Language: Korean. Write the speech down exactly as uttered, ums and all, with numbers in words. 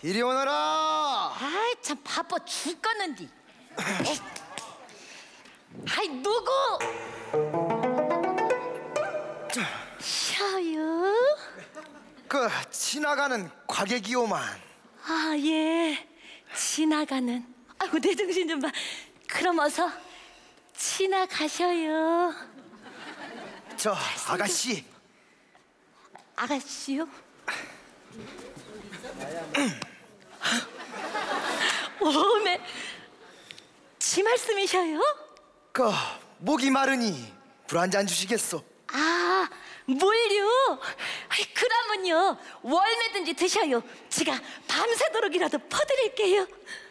이리 오너라. 아이 참 바빠 죽겠는디. 아이 누구? 셔요? 그 지나가는 과객이오만. 아 예, 지나가는. 아이고 내 정신 좀 봐. 그럼 어서 지나가셔요. 저 아가씨. 아가씨요? 오메, 지 말씀이셔요? 그 목이 마르니 물 한 잔 주시겠소? 아, 물요? 아이, 그러면요 월매든지 드셔요. 제가 밤새도록이라도 퍼드릴게요.